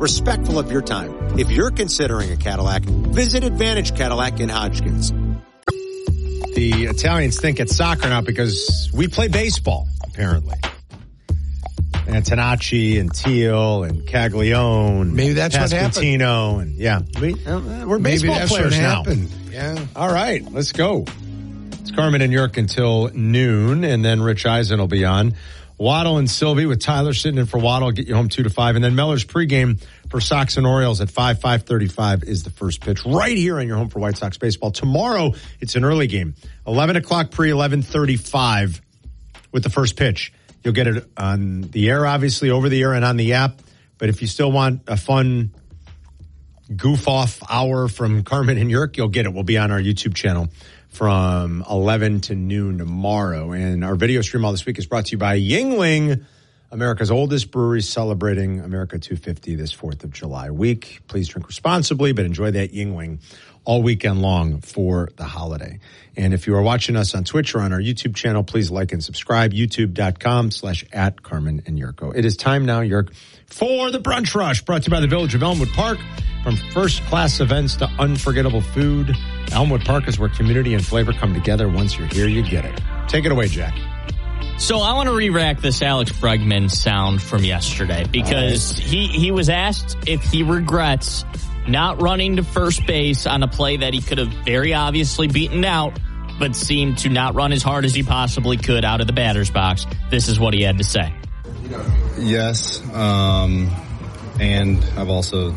respectful of your time. If you're considering a Cadillac, visit Advantage Cadillac in Hodgkins. The Italians think it's soccer now because we play baseball, apparently. Antonacci and Teal and Caglione. Maybe that's what happened. Pasquantino and we're baseball players now. Yeah. All right, let's go. It's Carmen and Yerk until noon, and then Rich Eisen will be on. Waddle and Sylvie with Tyler sitting in for Waddle, get you home 2 to 5. And then Miller's pregame for Sox and Orioles at 5:35 is the first pitch right here on your home for White Sox baseball. Tomorrow, it's an early game. 11 o'clock pre, 11:35 with the first pitch. You'll get it on the air, obviously, over the air and on the app. But if you still want a fun goof-off hour from Carmen and Yerk, you'll get it. We'll be on our YouTube channel from 11 to noon tomorrow. And our video stream all this week is brought to you by Yuengling, America's oldest brewery, celebrating America 250 this 4th of July week. Please drink responsibly, but enjoy that Yuengling all weekend long for the holiday. And if you are watching us on Twitch or on our YouTube channel, please like and subscribe, youtube.com/@Carmen and Yurko. It is time now, Yerk, for the Brunch Rush, brought to you by the Village of Elmwood Park. From first-class events to unforgettable food, Elmwood Park is where community and flavor come together. Once you're here, you get it. Take it away, Jack. So I want to re-rack this Alex Bregman sound from yesterday because he was asked if he regrets not running to first base on a play that he could have very obviously beaten out, but seemed to not run as hard as he possibly could out of the batter's box. This is what he had to say. Yes, and I've also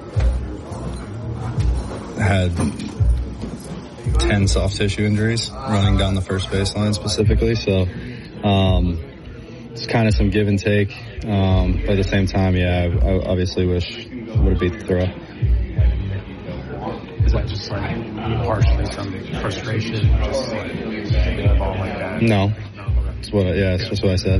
had 10 soft tissue injuries running down the first baseline specifically, so it's kind of some give and take, but at the same time, I obviously wish I would have beat the throw. Is that just like partially some frustration, just like getting the ball like that? No, it's just what I said.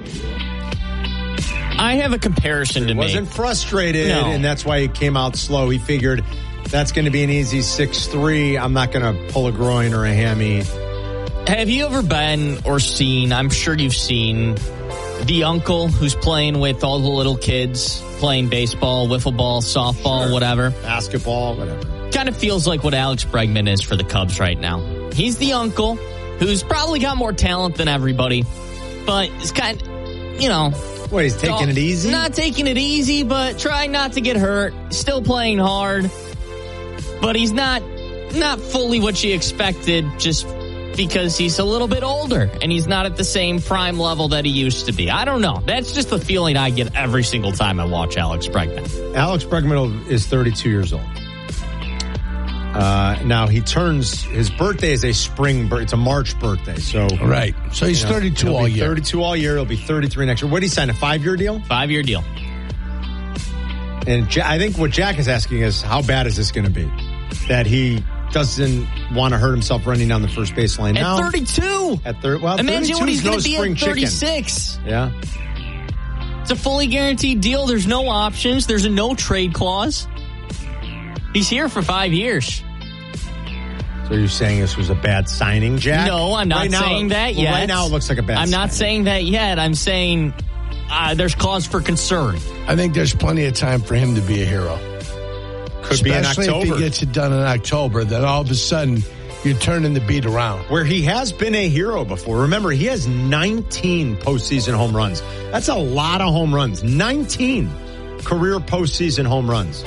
I have a comparison to me. He wasn't frustrated, and that's why he came out slow. He figured that's going to be an easy 6-3. I'm not going to pull a groin or a hammy. Have you ever been or seen, I'm sure you've seen, the uncle who's playing with all the little kids, playing baseball, wiffle ball, softball, whatever? Basketball, whatever. Kind of feels like what Alex Bregman is for the Cubs right now. He's the uncle who's probably got more talent than everybody, but it's kind of, What, he's taking it easy? Not taking it easy, but trying not to get hurt. Still playing hard. But he's not fully what you expected just because he's a little bit older and he's not at the same prime level that he used to be. I don't know. That's just the feeling I get every single time I watch Alex Bregman. Alex Bregman is 32 years old. Now his birthday is it's a March birthday. So right. So he's 32 all year. 32 all year. He'll be 33 next year. What did he sign? A 5-year deal? 5-year deal. And I think what Jack is asking is, how bad is this going to be? That he doesn't want to hurt himself running down the first baseline now. At 32. Imagine what he's going to be at 36. Chicken. Yeah. It's a fully guaranteed deal. There's no options. There's a no trade clause. He's here for 5 years. So you're saying this was a bad signing, Jack? No, I'm not saying that yet. Right now it looks like a bad signing. I'm not saying that yet. I'm saying there's cause for concern. I think there's plenty of time for him to be a hero. Could be in October. Especially if he gets it done in October, then all of a sudden you're turning the beat around. Where he has been a hero before. Remember, he has 19 postseason home runs. That's a lot of home runs. 19 career postseason home runs.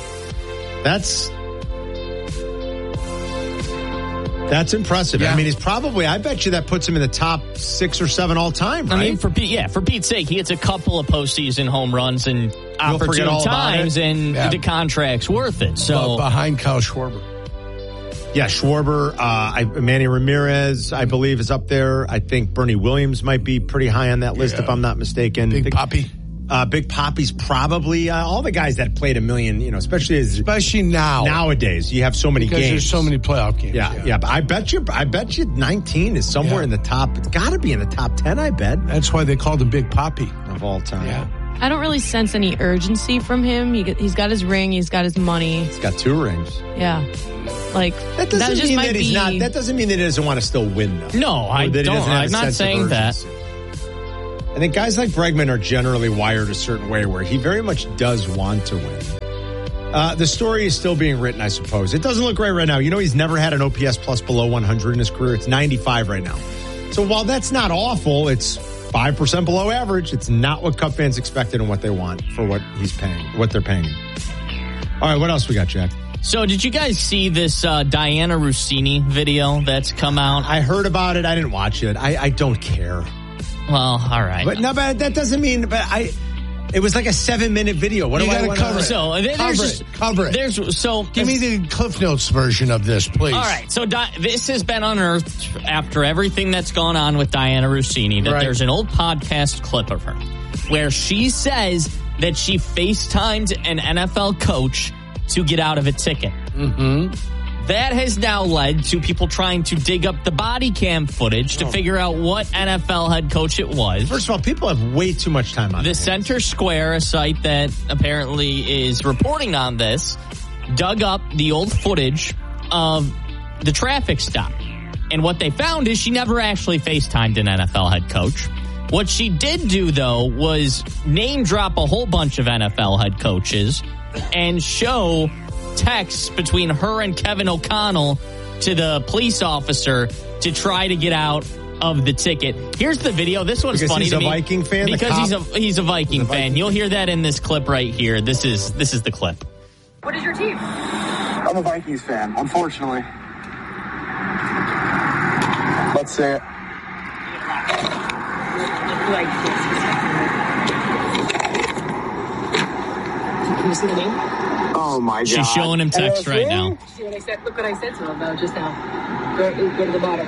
That's impressive. Yeah. I mean, he's probably, I bet you that puts him in the top 6 or 7 all time, right? I mean, for Pete's sake, he hits a couple of postseason home runs and opportune times, and the contract's worth it. So behind Kyle Schwarber. Yeah, Schwarber, Manny Ramirez, I believe, is up there. I think Bernie Williams might be pretty high on that list, if I'm not mistaken. Big Papi. Big Papi's probably all the guys that played a million, especially now. Nowadays, you have so many games. There's so many playoff games. Yeah. But I bet you 19 is somewhere in the top. It's got to be in the top 10, I bet. That's why they called him Big Papi of all time. Yeah. I don't really sense any urgency from him. He's got his ring. He's got his money. He's got 2 rings. Yeah. That doesn't mean that he's not. That doesn't mean that he doesn't want to still win, though. No, I don't. I'm not saying that. I think guys like Bregman are generally wired a certain way where he very much does want to win. The story is still being written, I suppose. It doesn't look great right now. You know, he's never had an OPS plus below 100 in his career. It's 95 right now. So while that's not awful, it's 5% below average. It's not what Cub fans expected and what they want for what he's paying, what they're paying him. All right, what else we got, Jack? So did you guys see this Diana Rossini video that's come out? I heard about it. I didn't watch it. I don't care. Well, all right. But no, but that doesn't mean, it was like a 7-minute video. What You do I gotta want cover it. So Cover it. Give me the Cliff Notes version of this, please. All right. So this has been unearthed after everything that's gone on with Diana Rossini. That there's an old podcast clip of her where she says that she FaceTimed an NFL coach to get out of a ticket. Mm-hmm. That has now led to people trying to dig up the body cam footage to figure out what NFL head coach it was. First of all, people have way too much time on The this. Center Square, a site that apparently is reporting on this, dug up the old footage of the traffic stop. And what they found is she never actually FaceTimed an NFL head coach. What she did do, though, was name drop a whole bunch of NFL head coaches and show texts between her and Kevin O'Connell to the police officer to try to get out of the ticket. Here's the video. This one's Because funny he's to a me. Viking fan? The Because cop? he's a Viking fan. You'll hear that in this clip right here. This is the clip. What is your team? I'm a Vikings fan, unfortunately. Let's say it. Can you see the name? Oh my God. She's showing him text right now. See what I said? Look what I said to him though just now. Go to the bottom.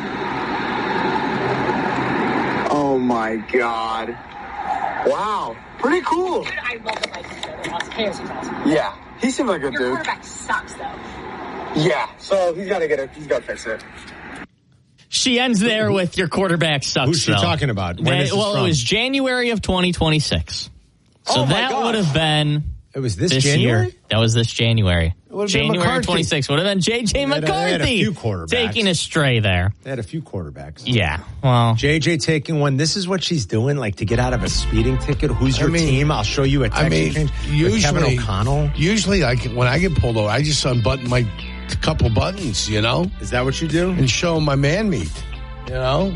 Oh my God. Wow. Pretty cool. Dude, I love the Vikings. They're awesome. Chaos is awesome. Yeah. He seems like a good Your dude. quarterback sucks though. Yeah. So he's got to fix it. She ends there with your quarterback sucks. Who's she though. talking about? When is this Well, from? it was January of 2026. So Oh, my that gosh. would have been It was this this January? year. That was this January. would've been January McCarthy. 26th would have been J.J. They had McCarthy a few quarterbacks. taking a stray there. They had a few quarterbacks. Yeah, well, JJ taking one. This is what she's doing, like to get out of a speeding ticket. Who's your team? I'll show you a text exchange with Kevin O'Connell. Usually, when I get pulled over, I just unbutton my couple buttons, you know, Is that what you do? and show them my man meat. You know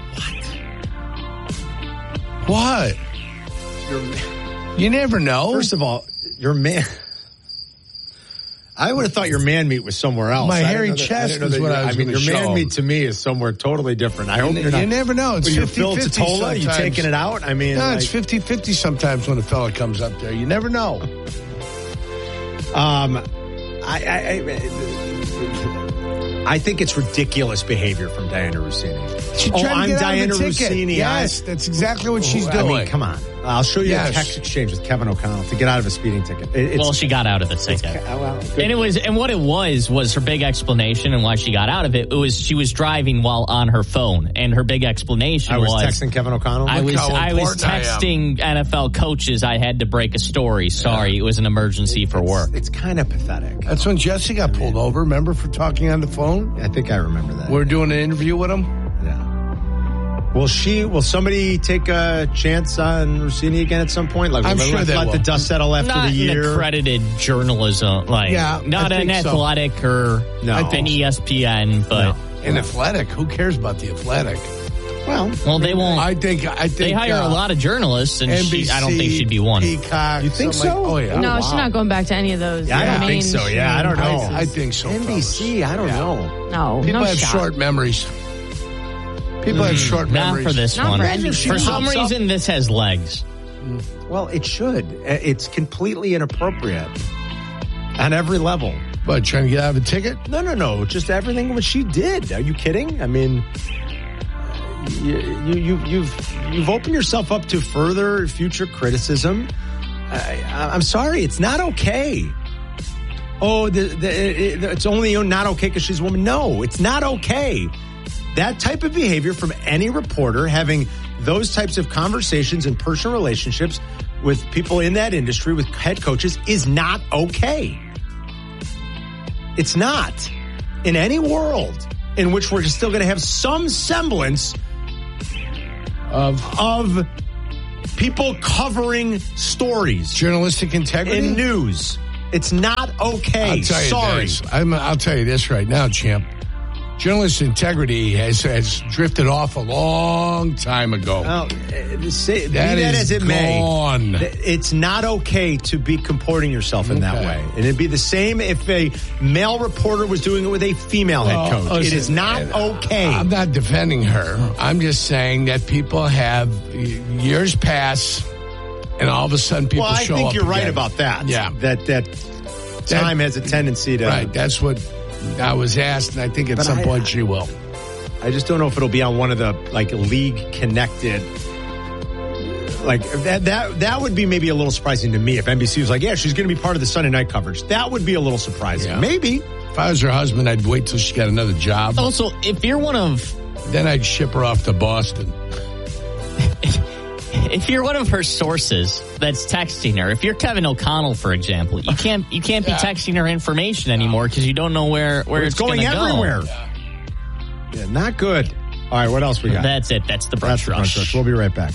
what? You never know. First of all, your man. I would have thought your man meat was somewhere else. My I didn't hairy know that- chest I didn't know is that what you- I was mean, gonna your man show. meat to me is somewhere totally different. I hope you're not. You never know. It's When you're Phil 50-50 Totola, you sometimes. taking it out? I mean, No, like, it's 50-50 sometimes when a fella comes up there. You never know. I think it's ridiculous behavior from Diana Rossini. She tried to I'm get out of Diana the ticket. Rossini. Yes, that's exactly what she's I doing. mean, come on. I'll show you Yes. a text exchange with Kevin O'Connell to get out of a speeding ticket. well, she got out of the ticket. Good. And what it was her big explanation and why she got out of it. It was she was driving while on her phone, and her big explanation I was texting Kevin O'Connell. I was how important I am. texting NFL coaches. I had to break a story. Sorry, it was an emergency for work. It's kind of pathetic. That's when Jesse got pulled over. Remember for talking on the phone? I think I remember that. We're doing an interview with him. Yeah. Will somebody take a chance on Rossini again at some point? Like, I'm will sure they let will. the dust settle after Not the year. an accredited journalism, like Yeah, not I an think so. athletic or No. an ESPN, but An athletic. Who cares about the athletic? Well, they won't. I think They hire a lot of journalists, and NBC, I don't think she'd be one. Peacock, You think something so? Oh, yeah. No, Wow. she's not going back to any of those. Yeah, I don't think so. mainstream Yeah, I don't know. places. I think so. NBC, I don't know. No, People no have shot. short memories. People have short Not memories. for this Not one. for NBC. For some Pops up. reason, this has legs. Well, it should. It's completely inappropriate on every level. What, trying to get out of a ticket? No. Just everything what she did. Are you kidding? I mean, you've opened yourself up to further future criticism. I'm sorry, it's not okay. Oh, it's only not okay because she's a woman. No, it's not okay. That type of behavior from any reporter having those types of conversations and personal relationships with people in that industry, with head coaches, is not okay. It's not. In any world in which we're still going to have some semblance of people covering stories, Journalistic integrity? in news. It's not okay. I'll tell you Sorry. this. I'll tell you this right now, champ. Journalist integrity has drifted off a long time ago. Well, be that as it gone. may, it's not okay to be comporting yourself in that way. And it'd be the same if a male reporter was doing it with a female head coach. Listen, it is not okay. I'm not defending her. I'm just saying that people have years pass, and all of a sudden people show up. I think you're right again. about that. Yeah. That time has a tendency to... Right, that's what I was asked, and I think at some point she will. I just don't know if it'll be on one of the league connected. That would be maybe a little surprising to me if NBC was like, yeah, she's going to be part of the Sunday night coverage. That would be a little surprising. Yeah. Maybe. If I was her husband, I'd wait till she got another job. Also, if you're one of... Then I'd ship her off to Boston. If you're one of her sources that's texting her, if you're Kevin O'Connell, for example, you can't be texting her information anymore because you don't know where it's going everywhere. Yeah, not good. All right, what else we got? That's it. That's the Brunch Rush. We'll be right back.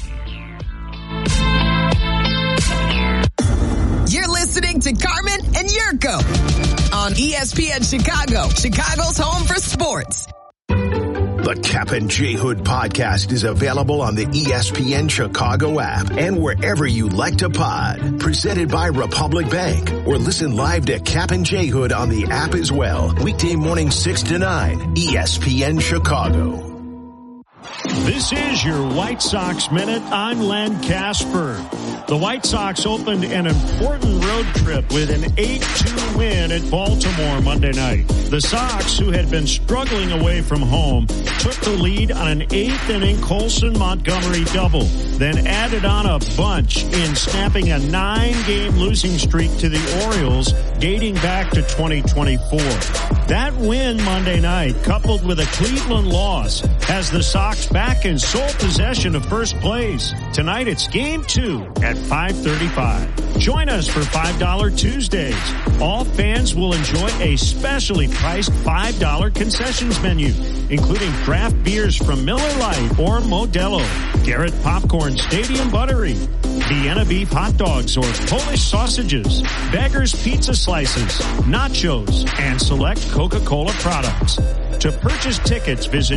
You're listening to Carmen and Yurko on ESPN Chicago, Chicago's home for sports. The Cap and J Hood podcast is available on the ESPN Chicago app and wherever you like to pod. Presented by Republic Bank. Or listen live to Cap and J Hood on the app as well. Weekday morning 6 to 9, ESPN Chicago. This is your White Sox Minute. I'm Len Casper. The White Sox opened an important road trip with an 8-2 win at Baltimore Monday night. The Sox, who had been struggling away from home, took the lead on an 8th-inning Colson-Montgomery double, then added on a bunch in snapping a 9-game losing streak to the Orioles dating back to 2024. That win Monday night, coupled with a Cleveland loss, has the Sox back in sole possession of first place. Tonight it's Game 2 at 5:35. Join us for $5 Tuesdays. All fans will enjoy a specially priced $5 concessions menu, including draft beers from Miller Lite or Modelo, Garrett Popcorn Stadium Buttery, Vienna beef hot dogs or Polish sausages, Beggar's Pizza Slices, nachos, and select Coca-Cola products. To purchase tickets, visit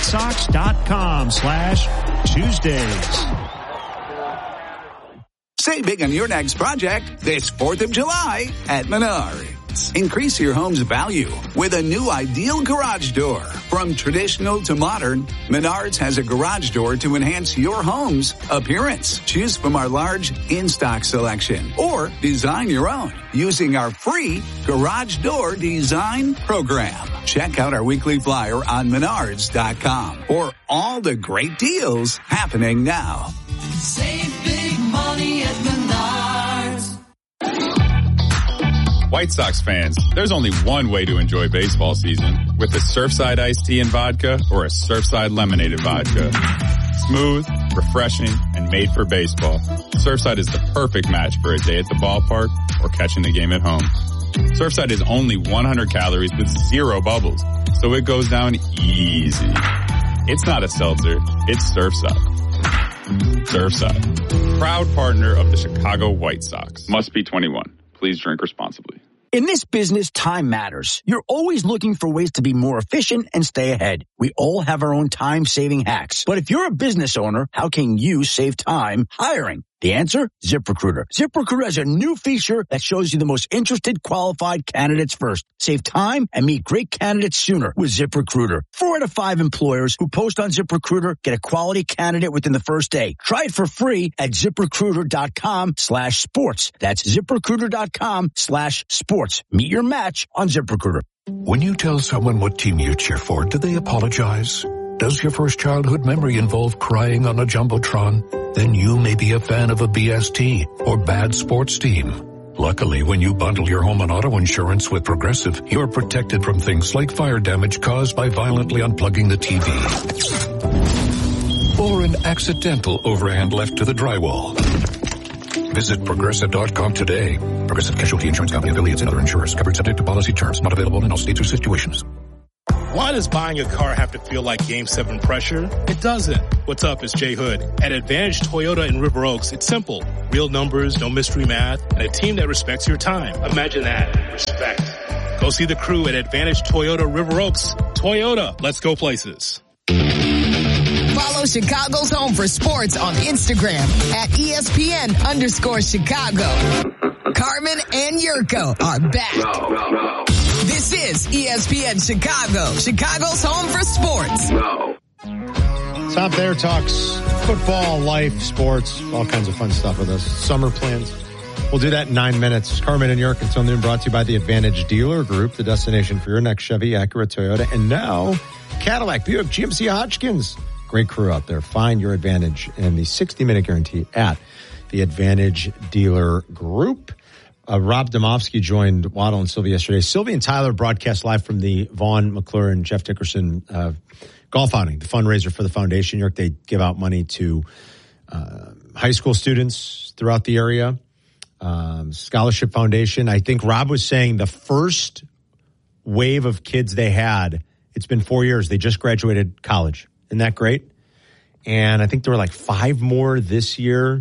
whitesox.com/Tuesdays. Save big on your next project this 4th of July at Menards. Increase your home's value with a new ideal garage door. From traditional to modern, Menards has a garage door to enhance your home's appearance. Choose from our large in-stock selection or design your own using our free garage door design program. Check out our weekly flyer on Menards.com for all the great deals happening now. Save big money at Menards. White Sox fans, there's only one way to enjoy baseball season, with a Surfside iced tea and vodka or a Surfside lemonade and vodka. Smooth, refreshing, and made for baseball. Surfside is the perfect match for a day at the ballpark or catching the game at home. Surfside is only 100 calories with 0 bubbles, so it goes down easy. It's not a seltzer, it's Surfside. Surfside, proud partner of the Chicago White Sox. Must be 21. Please drink responsibly. In this business, time matters. You're always looking for ways to be more efficient and stay ahead. We all have our own time-saving hacks. But if you're a business owner, how can you save time hiring? The answer? ZipRecruiter. ZipRecruiter has a new feature that shows you the most interested, qualified candidates first. Save time and meet great candidates sooner with ZipRecruiter. 4 out of 5 employers who post on ZipRecruiter get a quality candidate within the first day. Try it for free at ZipRecruiter.com/sports. That's ZipRecruiter.com/sports. Meet your match on ZipRecruiter. When you tell someone what team you cheer for, do they apologize? Does your first childhood memory involve crying on a Jumbotron? Then you may be a fan of a BST or bad sports team. Luckily, when you bundle your home and auto insurance with Progressive, you're protected from things like fire damage caused by violently unplugging the TV. Or an accidental overhand left to the drywall. Visit Progressive.com today. Progressive Casualty Insurance Company, affiliates, and other insurers. Covered subject to policy terms. Not available in all states or situations. Why does buying a car have to feel like Game 7 pressure? It doesn't. What's up, it's Jay Hood. At Advantage Toyota in River Oaks, it's simple. Real numbers, no mystery math, and a team that respects your time. Imagine that. Respect. Go see the crew at Advantage Toyota River Oaks. Toyota, let's go places. Follow Chicago's Home for Sports on Instagram at ESPN_Chicago. Carmen and Yurko are back. This is ESPN Chicago, Chicago's Home for Sports. Top There talks football, life, sports, all kinds of fun stuff with us. Summer plans. We'll do that in 9 minutes. Carmen and York until noon, brought to you by the Advantage Dealer Group, the destination for your next Chevy, Acura, Toyota, and now Cadillac, Buick, GMC, Hodgkins. Great crew out there. Find your Advantage and the 60-minute guarantee at the Advantage Dealer Group. Rob Domofsky joined Waddle and Sylvie yesterday. Sylvie and Tyler broadcast live from the Vaughn McClure and Jeff Dickerson golf outing, the fundraiser for the foundation. York, they give out money to high school students throughout the area. Scholarship Foundation. I think Rob was saying the first wave of kids they had, it's been 4 years. They just graduated college. Isn't that great? And I think there were like 5 more this year.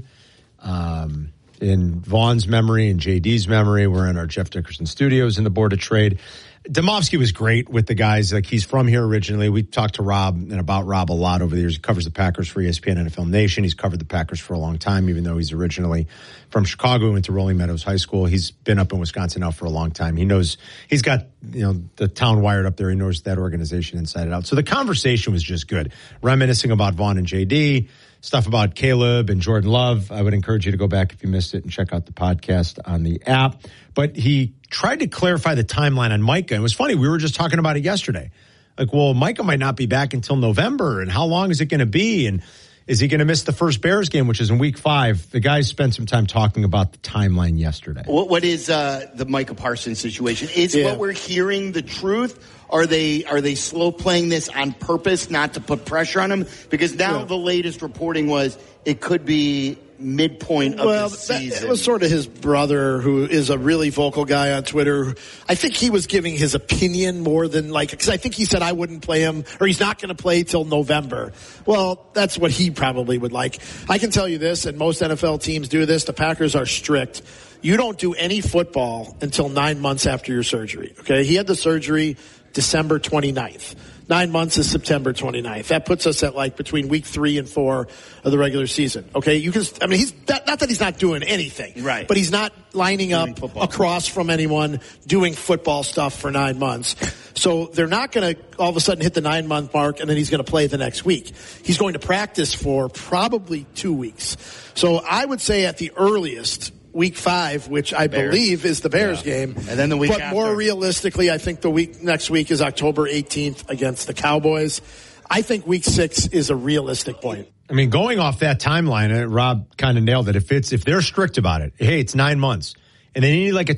In Vaughn's memory and JD's memory, we're in our Jeff Dickerson studios in the Board of Trade. Domofsky was great with the guys. Like, he's from here originally. We talked to Rob and about Rob a lot over the years. He covers the Packers for ESPN NFL Nation. He's covered the Packers for a long time, even though he's originally from Chicago, went to Rolling Meadows High School. He's been up in Wisconsin now for a long time. He knows, he's got, the town wired up there. He knows that organization inside and out. So the conversation was just good. Reminiscing about Vaughn and JD, stuff about Caleb and Jordan Love. I would encourage you to go back if you missed it and check out the podcast on the app. But he tried to clarify the timeline on Micah. It was funny. We were just talking about it yesterday. Like, well, Micah might not be back until November, and how long is it going to be? And is he going to miss the first Bears game, which is in week 5? The guys spent some time talking about the timeline yesterday. What is the Micah Parsons situation? Is what we're hearing the truth? Are they slow playing this on purpose not to put pressure on him? Because now the latest reporting was it could be midpoint of the season. It was sort of his brother, who is a really vocal guy on Twitter. I think he was giving his opinion more than because I think he said I wouldn't play him, or he's not going to play till November. Well, that's what he probably would like. I can tell you this, and most NFL teams do this. The Packers are strict. You don't do any football until 9 months after your surgery. Okay. He had the surgery December 29th. 9 months is September 29th. That puts us at between week 3 and 4 of the regular season. Okay. He's not that he's not doing anything. Right. But he's not lining up across from anyone doing football stuff for 9 months. So they're not going to all of a sudden hit the 9-month mark and then he's going to play the next week. He's going to practice for probably 2 weeks. So I would say at the earliest, week 5, which I believe is the Bears game. And then the week after. But more realistically, I think next week is October 18th against the Cowboys. I think week 6 is a realistic point. I mean, going off that timeline, Rob kind of nailed it. If they're strict about it, hey, it's 9 months, and they need like a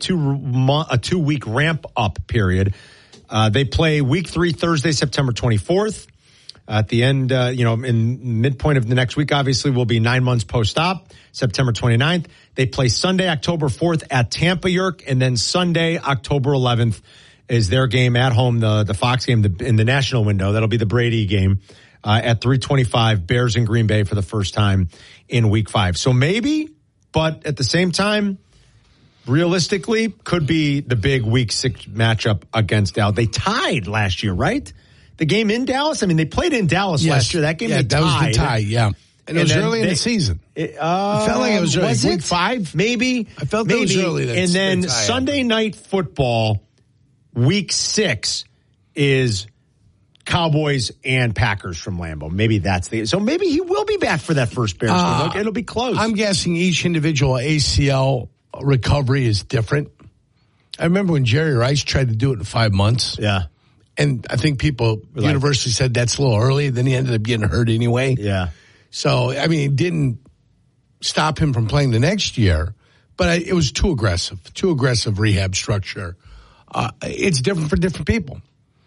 2-week ramp up period. They play week 3 Thursday, September 24th. At the end, in midpoint of the next week, obviously, will be 9 months post-op, September 29th. They play Sunday, October 4th at Tampa, York, and then Sunday, October 11th is their game at home, the Fox game in the national window. That'll be the Brady game at 3:25, Bears in Green Bay for the first time in week 5. So maybe, but at the same time, realistically, could be the big week 6 matchup against Dallas. They tied last year, right? The game in Dallas? I mean, they played in Dallas last year. That game they tied. That was the tie, yeah. And it was early in the season. I felt like it was early. Week 5? Maybe. I felt it was early. And then Sunday Night Football, week 6, is Cowboys and Packers from Lambeau. Maybe that's so maybe he will be back for that first Bears game. Okay, it'll be close. I'm guessing each individual ACL recovery is different. I remember when Jerry Rice tried to do it in 5 months. Yeah. And I think people universally said that's a little early. Then he ended up getting hurt anyway. Yeah. So, I mean, it didn't stop him from playing the next year, but it was too aggressive rehab structure. It's different for different people.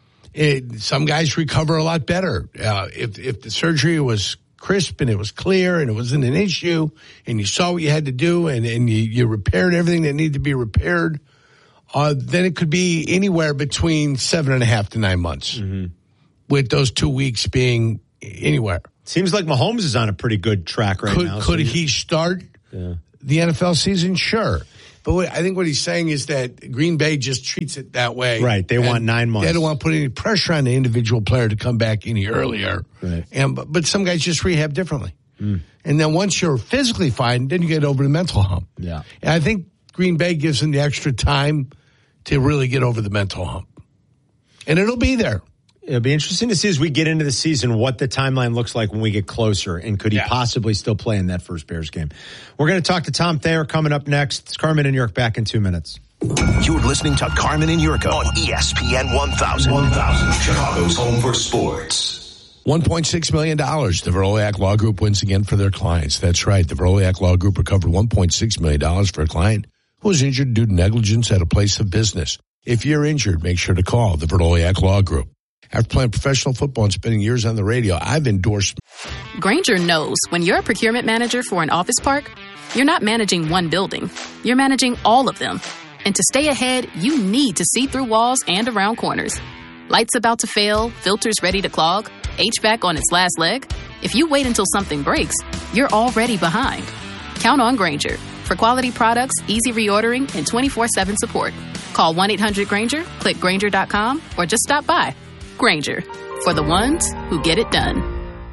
Some guys recover a lot better. If the surgery was crisp and it was clear and it wasn't an issue and you saw what you had to do and you repaired everything that needed to be repaired, then it could be anywhere between 7.5 to 9 months. Mm-hmm. with those 2 weeks being anywhere. Seems like Mahomes is on a pretty good track right now. Could he start the NFL season? Sure. But I think what he's saying is that Green Bay just treats it that way. Right. They want 9 months. They don't want to put any pressure on the individual player to come back any earlier. Right. But some guys just rehab differently. And then once you're physically fine, then you get over the mental hump. Yeah. And I think Green Bay gives them the extra time to really get over the mental hump. And it'll be there. It'll be interesting to see as we get into the season what the timeline looks like when we get closer, and could he possibly still play in that first Bears game. We're going to talk to Tom Thayer coming up next. It's Carmen and York back in 2 minutes. You're listening to Carmen and Yurko on ESPN 1000. Chicago's home for sports. $1.6 million. The Veroliak Law Group wins again for their clients. That's right. The Veroliak Law Group recovered $1.6 million for a client who was injured due to negligence at a place of business. If you're injured, make sure to call the Veroliak Law Group. After playing professional football and spending years on the radio, I've endorsed. Grainger knows when you're a procurement manager for an office park, you're not managing one building. You're managing all of them. And to stay ahead, you need to see through walls and around corners. Lights about to fail, filters ready to clog, HVAC on its last leg. If you wait until something breaks, you're already behind. Count on Grainger for quality products, easy reordering, and 24/7 support. Call 1-800-GRAINGER, click Grainger.com, or just stop by. Grainger, for the ones who get it done.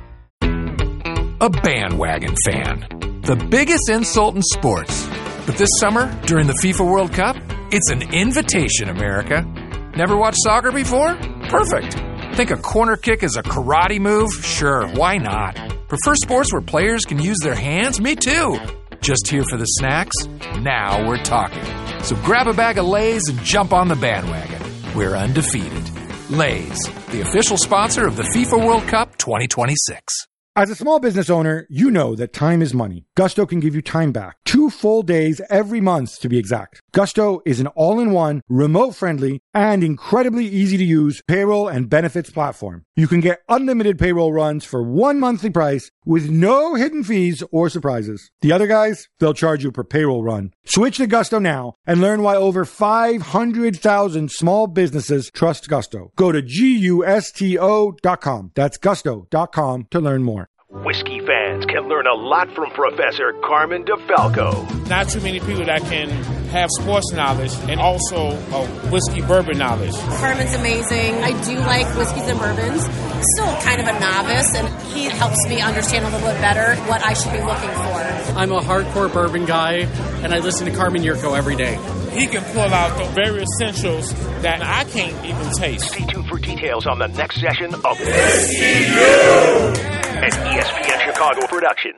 A bandwagon fan. The biggest insult in sports. But this summer, during the FIFA World Cup, it's an invitation, America. Never watched soccer before? Perfect. Think a corner kick is a karate move? Sure, why not? Prefer sports where players can use their hands? Me too. Just here for the snacks? Now we're talking. So grab a bag of Lay's and jump on the bandwagon. We're undefeated. Lay's, the official sponsor of the FIFA World Cup 2026. As a small business owner, you know that time is money. Gusto can give you time back. 2 full days every month, to be exact. Gusto is an all-in-one, remote-friendly, and incredibly easy-to-use payroll and benefits platform. You can get unlimited payroll runs for one monthly price with no hidden fees or surprises. The other guys, they'll charge you per payroll run. Switch to Gusto now and learn why over 500,000 small businesses trust Gusto. Go to GUSTO.com. That's gusto.com to learn more. Whiskey fans can learn a lot from Professor Carmen DeFalco. Not too many people that can have sports knowledge and also whiskey bourbon knowledge. Carmen's amazing. I do like whiskeys and bourbons. Still kind of a novice, and he helps me understand a little bit better what I should be looking for. I'm a hardcore bourbon guy, and I listen to Carmen Yurko every day. He can pull out the very essentials that I can't even taste. Stay tuned for details on the next session of Whiskey U! An ESPN Chicago production.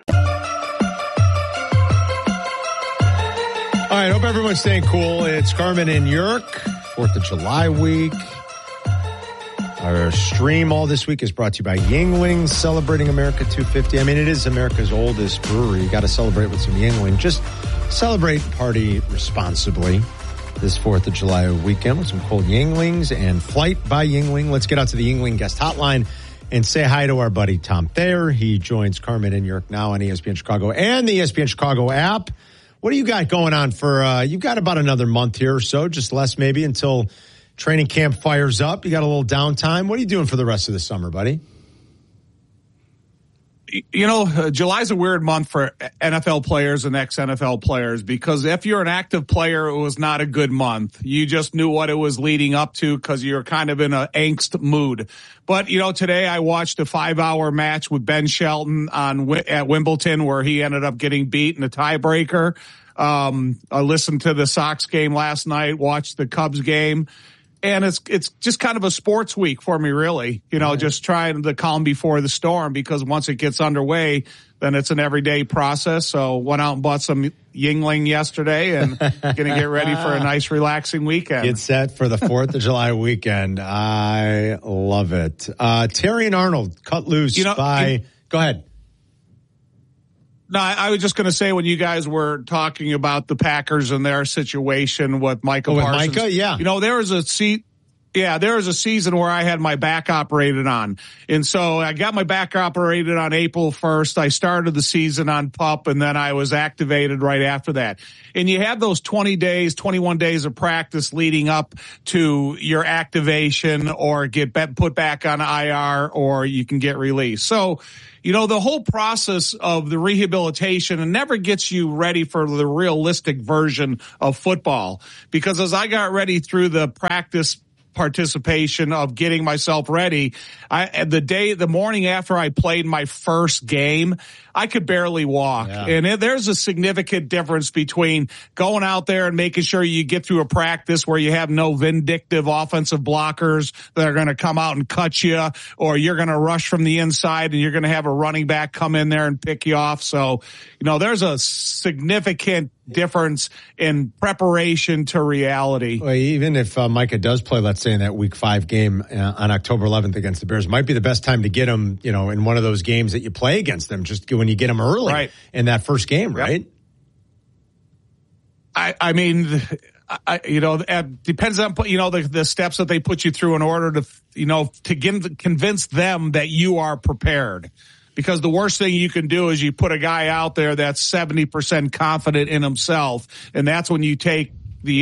All right, hope everyone's staying cool. It's Carmen and York, 4th of July week. Our stream all this week is brought to you by Yuengling, celebrating America 250. I mean, it is America's oldest brewery. You got to celebrate with some Yuengling. Just celebrate and party responsibly this 4th of July weekend with some cold Yuenglings and Flight by Yuengling. Let's get out to the Yuengling guest hotline and say hi to our buddy Tom Thayer. He joins Carmen and York now on ESPN Chicago and the ESPN Chicago app. What do you got going on for, you've got about another month here or so, just less maybe, until training camp fires up. You got a little downtime. What are you doing for the rest of the summer, buddy? You know, July's a weird month for NFL players and ex-NFL players, because if you're an active player, it was not a good month. You just knew what it was leading up to because you're kind of in an angst mood. But, you know, today I watched a 5-hour match with Ben Shelton at Wimbledon where he ended up getting beat in a tiebreaker. I listened to the Sox game last night, watched the Cubs game. And it's just kind of a sports week for me, really. You know, just trying the calm before the storm, because once it gets underway, then it's an everyday process. So went out and bought some Yuengling yesterday and going to get ready for a nice, relaxing weekend. Get set for the 4th of July weekend. I love it. Terry and Arnold cut loose go ahead. No, I was just going to say, when you guys were talking about the Packers and their situation with Michael Parsons. Micah, yeah. You know, there was a seat. Yeah, there was a season where I had my back operated on. And so I got my back operated on April 1st. I started the season on PUP, and then I was activated right after that. And you have those 20 days, 21 days of practice leading up to your activation or get put back on IR, or you can get released. So, you know, the whole process of the rehabilitation never gets you ready for the realistic version of football. Because as I got ready through the practice participation of getting myself ready, the morning after I played my first game, I could barely walk. Yeah. And there's a significant difference between going out there and making sure you get through a practice where you have no vindictive offensive blockers that are going to come out and cut you, or you're going to rush from the inside and you're going to have a running back come in there and pick you off. So, you know, there's a significant difference in preparation to reality. Well, even if Micah does play, let's say in that Week 5 game on October 11th against the Bears, might be the best time to get him, you know, in one of those games that you play against them, just when you get him early in that first game, right? I mean, you know, it depends on, you know, the steps that they put you through in order to, you know, to convince them that you are prepared. Because the worst thing you can do is you put a guy out there that's 70% confident in himself, and that's when you take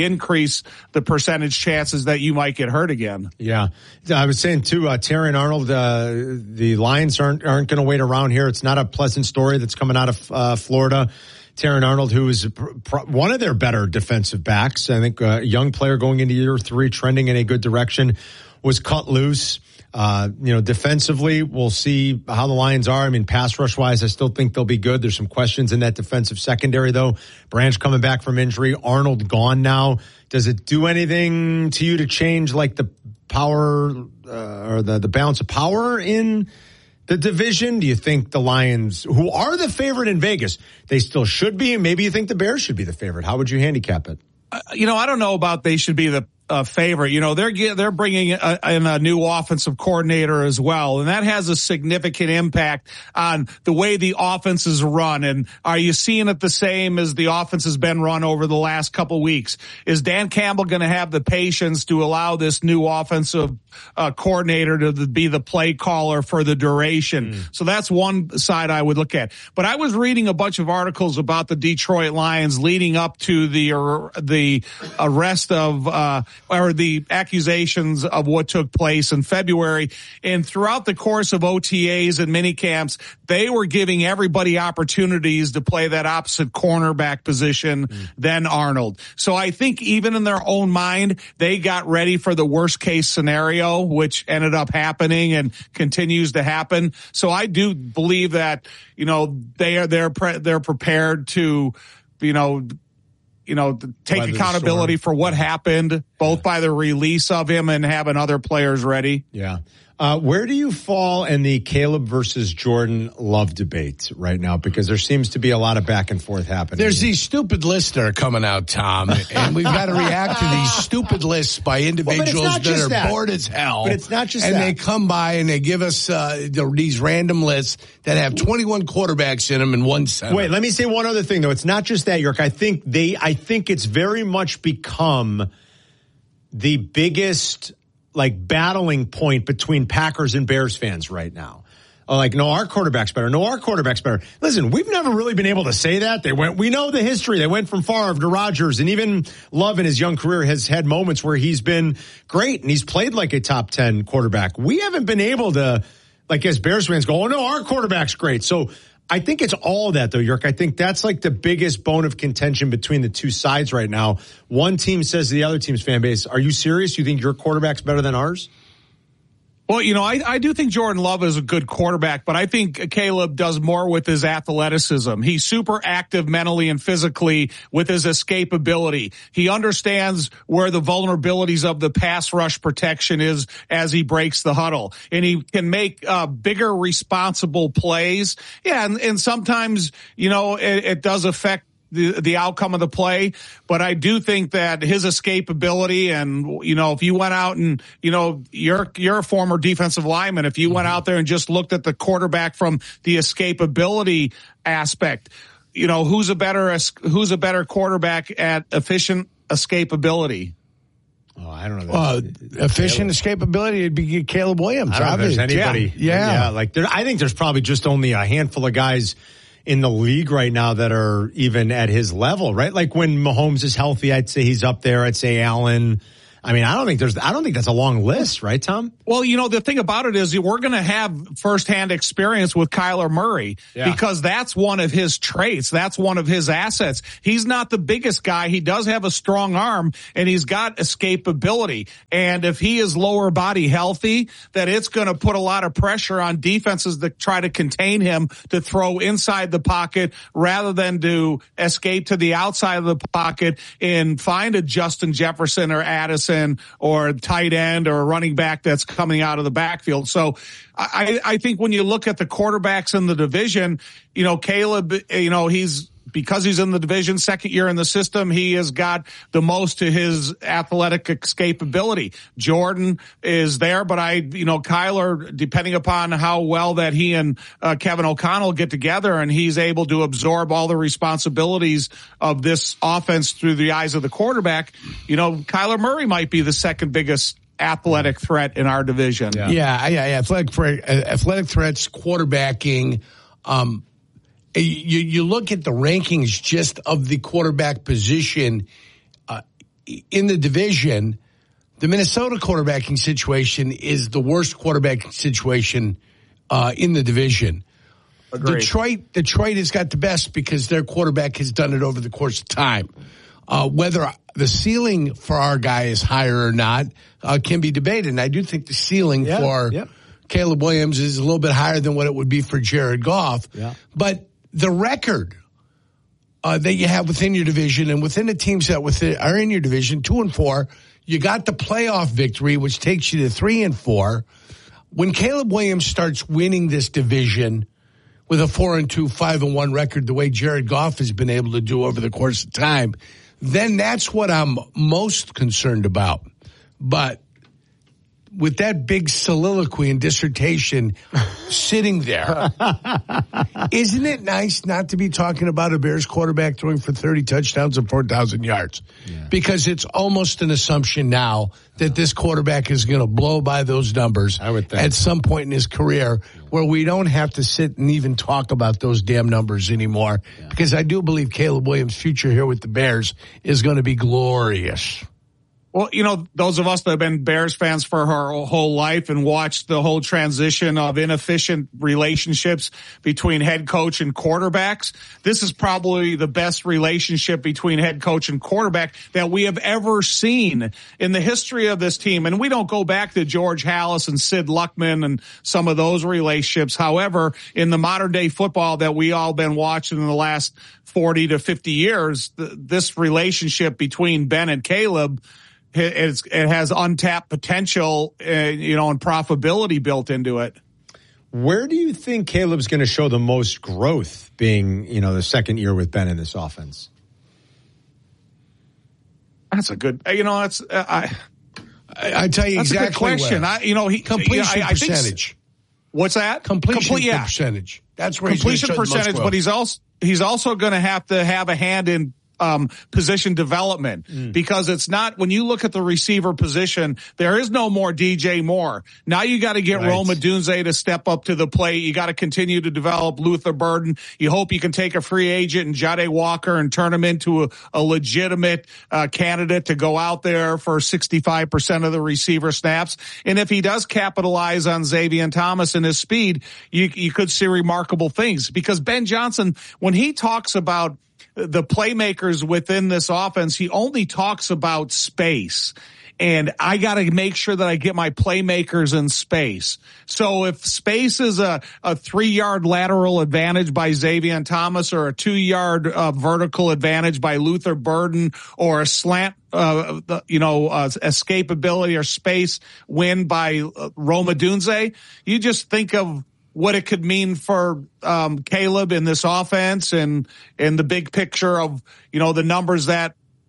the percentage chances that you might get hurt again. Yeah. I was saying too, Terrion Arnold, the Lions aren't going to wait around here. It's not a pleasant story that's coming out of Florida. Terrion Arnold, who is one of their better defensive backs, I think a young player going into year 3, trending in a good direction, was cut loose. You know, defensively, we'll see how the Lions are. I mean, pass rush wise, I still think they'll be good. There's some questions in that defensive secondary, though. Branch coming back from injury. Arnold gone now. Does it do anything to you to change, like, the power or the balance of power in the division? Do you think the Lions, who are the favorite in Vegas, they still should be? And maybe you think the Bears should be the favorite. How would you handicap it? You know, I don't know about they should be the favorite. You know, they're bringing in a new offensive coordinator as well, and that has a significant impact on the way the offense is run. And are you seeing it the same as the offense has been run over the last couple weeks? Is Dan Campbell going to have the patience to allow this new offensive coordinator to be the play caller for the duration? So that's one side I would look at. But I was reading a bunch of articles about the Detroit Lions leading up to the arrest of or the accusations of what took place in February. And throughout the course of OTAs and mini camps, they were giving everybody opportunities to play that opposite cornerback position than Arnold. So I think even in their own mind, they got ready for the worst case scenario, which ended up happening and continues to happen. So I do believe that, you know, they're prepared to, take accountability for what happened, both by the release of him and having other players ready. Yeah. Where do you fall in the Caleb versus Jordan Love debate right now? Because there seems to be a lot of back and forth happening. There's these stupid lists that are coming out, Tom, and we've got to react to these stupid lists by individuals that are bored as hell. But it's not just and that. And they come by and they give us these random lists that have 21 quarterbacks in them and one center. Wait, let me say one other thing, though. It's not just that, York. I think it's very much become the biggest battling point between Packers and Bears fans right now. No, our quarterback's better. No, our quarterback's better. Listen, we've never really been able to say that. We know the history. They went from Favre to Rodgers, and even Love in his young career has had moments where he's been great and he's played like a top 10 quarterback. We haven't been able to, as Bears fans go, oh no, our quarterback's great. So I think it's all that, though, York. I think that's the biggest bone of contention between the two sides right now. One team says to the other team's fan base, are you serious? You think your quarterback's better than ours? Well, I do think Jordan Love is a good quarterback, but I think Caleb does more with his athleticism. He's super active mentally and physically with his escapability. He understands where the vulnerabilities of the pass rush protection is as he breaks the huddle. And he can make bigger, responsible plays. Yeah, and sometimes, it does affect the outcome of the play, but I do think that his escapability and, if you went out and, you're a former defensive lineman, if you went out there and just looked at the quarterback from the escapability aspect, who's a better quarterback at efficient escapability? Oh, I don't know. Efficient escapability would be Caleb Williams. I don't know if there's anybody. Yeah. I think there's probably just only a handful of guys in the league right now that are even at his level, right? Like when Mahomes is healthy, I'd say he's up there. I'd say Allen. I mean, I don't think that's a long list, right, Tom? Well, the thing about it is we're going to have firsthand experience with Kyler Murray because that's one of his traits. That's one of his assets. He's not the biggest guy. He does have a strong arm and he's got escapability. And if he is lower body healthy, that it's going to put a lot of pressure on defenses that try to contain him to throw inside the pocket rather than to escape to the outside of the pocket and find a Justin Jefferson or Addison or tight end or a running back that's coming out of the backfield. So I think when you look at the quarterbacks in the division, Caleb, because he's in the division, second year in the system, he has got the most to his athletic escapability. Jordan is there, but Kyler, depending upon how well that he and Kevin O'Connell get together and he's able to absorb all the responsibilities of this offense through the eyes of the quarterback, Kyler Murray might be the second biggest athletic threat in our division. Yeah. Athletic threats, quarterbacking, You look at the rankings just of the quarterback position in the division. The Minnesota quarterbacking situation is the worst quarterbacking situation in the division. Agreed. Detroit has got the best because their quarterback has done it over the course of time. Whether the ceiling for our guy is higher or not can be debated. And I do think the ceiling for Caleb Williams is a little bit higher than what it would be for Jared Goff. Yeah. But the record that you have within your division and within the teams that are in your division, 2-4, you got the playoff victory, which takes you to 3-4. When Caleb Williams starts winning this division with a 4-2, 5-1 record, the way Jared Goff has been able to do over the course of time, then that's what I'm most concerned about. But with that big soliloquy and dissertation sitting there, isn't it nice not to be talking about a Bears quarterback throwing for 30 touchdowns and 4,000 yards? Yeah. Because it's almost an assumption now that this quarterback is going to blow by those numbers at some point in his career where we don't have to sit and even talk about those damn numbers anymore. Yeah. Because I do believe Caleb Williams' future here with the Bears is going to be glorious. Well, those of us that have been Bears fans for our whole life and watched the whole transition of inefficient relationships between head coach and quarterbacks, this is probably the best relationship between head coach and quarterback that we have ever seen in the history of this team. And we don't go back to George Halas and Sid Luckman and some of those relationships. However, in the modern day football that we all been watching in the last 40 to 50 years, this relationship between Ben and Caleb, it has untapped potential, and profitability built into it. Where do you think Caleb's going to show the most growth being, the second year with Ben in this offense? That's a good, I tell you exactly. That's a good question. Completion percentage. What's that? Completion percentage. That's where completion percentage, but he's also going to have a hand in position development because it's not, when you look at the receiver position, there is no more DJ Moore. Now you got to get Rome Odunze to step up to the plate. You got to continue to develop Luther Burden. You hope you can take a free agent and Jade Walker and turn him into a legitimate candidate to go out there for 65% of the receiver snaps. And if he does capitalize on Xavier Thomas and his speed, you could see remarkable things because Ben Johnson, when he talks about the playmakers within this offense, he only talks about space. And I got to make sure that I get my playmakers in space. So if space is a 3-yard lateral advantage by Xavier Thomas or a 2-yard vertical advantage by Luther Burden or a slant, escapability or space win by Rome Odunze, you just think of what it could mean for Caleb in this offense and in the big picture of, the numbers that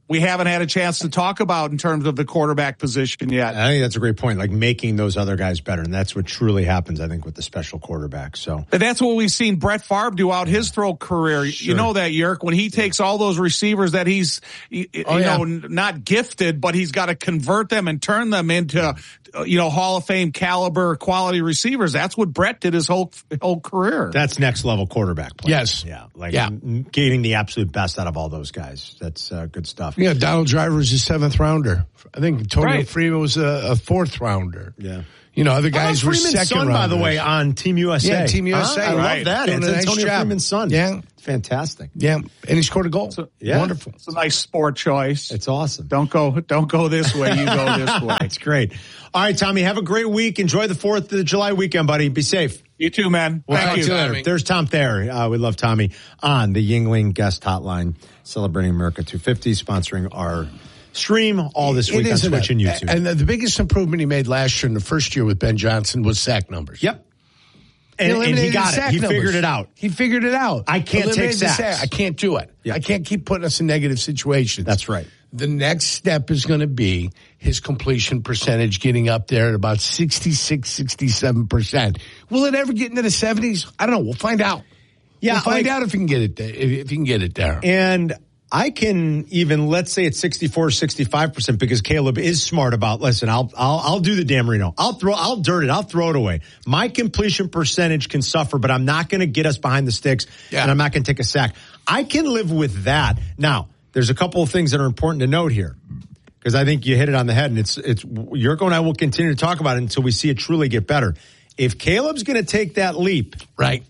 we haven't had a chance to talk about in terms of the quarterback position yet. I think that's a great point, like making those other guys better. And that's what truly happens, I think, with the special quarterback. So and that's what we've seen Brett Favre do out his throw career. Sure. You know that, Yerk, when he takes all those receivers that he's, not gifted, but he's got to convert them and turn them into, Hall of Fame caliber quality receivers. That's what Brett did his whole career. That's next level quarterback play. Yes. Yeah. Getting the absolute best out of all those guys. That's good stuff. Yeah. Donald Driver was a 7th rounder. I think Antonio Freeman was a 4th rounder. Yeah. Other guys were Freeman's 2nd son, rounders. by the way, on Team USA. Yeah, Team USA. I love that. It's Antonio Freeman's son. Yeah. Fantastic. Yeah. And he scored a goal. Wonderful. It's a nice sport choice. It's awesome. Don't go this way. You go this way. It's great. All right, Tommy, have a great week. Enjoy the 4th of July weekend, buddy. Be safe. You too, man. We'll talk to you later. There's Tom Thayer. We love Tommy on the Yuengling guest hotline, celebrating America 250, sponsoring our stream all this week on Twitch and YouTube. And the biggest improvement he made last year in the first year with Ben Johnson was sack numbers. Yep. And he got it. He figured it out. He figured it out. I can't take sacks. I can't do it. Yeah. I can't keep putting us in negative situations. That's right. The next step is going to be his completion percentage getting up there at about 66, 67%. Will it ever get into the 70s? I don't know. We'll find out. Yeah, we'll find out if he can get it there. If he can get it there. And I can even, let's say it's 64, 65% because Caleb is smart about, listen, I'll do the Dan Marino. I'll dirt it. I'll throw it away. My completion percentage can suffer, but I'm not going to get us behind the sticks and I'm not going to take a sack. I can live with that. Now, there's a couple of things that are important to note here because I think you hit it on the head, and it's Yurko and I will continue to talk about it until we see it truly get better. If Caleb's going to take that leap, right,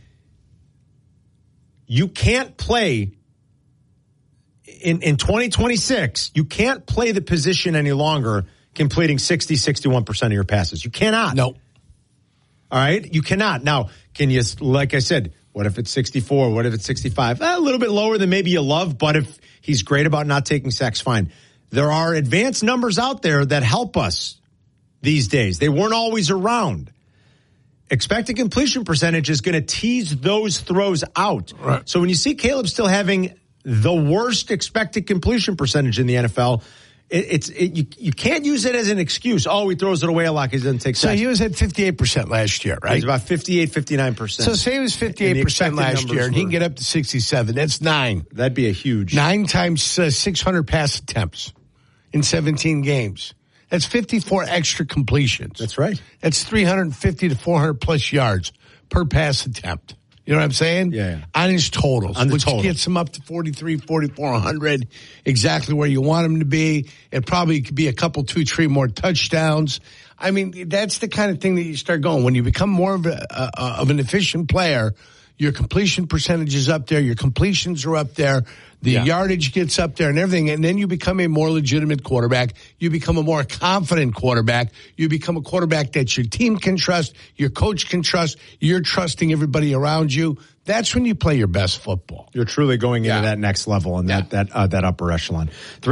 you can't play in 2026. You can't play the position any longer, completing 60, 61% of your passes. You cannot. No. All right, you cannot. Now, can you? Like I said, what if it's 64? What if it's 65? A little bit lower than maybe you love, but if he's great about not taking sacks, fine. There are advanced numbers out there that help us these days. They weren't always around. Expected completion percentage is going to tease those throws out. Right. So when you see Caleb still having the worst expected completion percentage in the NFL, you can't use it as an excuse. Oh, he throws it away a lot because he doesn't take sacks. So he was at 58% last year, right? It's about 58, 59%. So say he was 58% last year, and he can get up to 67. That's 9. That'd be a huge. 9 times 600 pass attempts in 17 games. That's 54 extra completions. That's right. That's 350 to 400 plus yards per pass attempt. You know what I'm saying? Yeah. On his totals, which gets him up to 43, 4,400, exactly where you want him to be. It probably could be a couple, 2, 3 more touchdowns. I mean, that's the kind of thing that you start going. When you become more of an efficient player, your completion percentage is up there, your completions are up there, the yardage gets up there and everything, and then you become a more legitimate quarterback. You become a more confident quarterback. You become a quarterback that your team can trust, your coach can trust, you're trusting everybody around you. That's when you play your best football. You're truly going into that next level and that upper echelon.